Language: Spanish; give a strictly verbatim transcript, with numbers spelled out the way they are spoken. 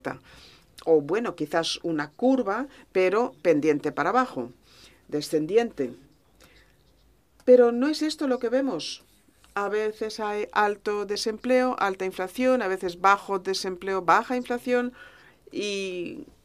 O bueno, quizás una curva, pero pendiente para abajo, descendiente. Pero no es esto lo que vemos. A veces hay alto desempleo, alta inflación, a veces bajo desempleo, baja inflación. Y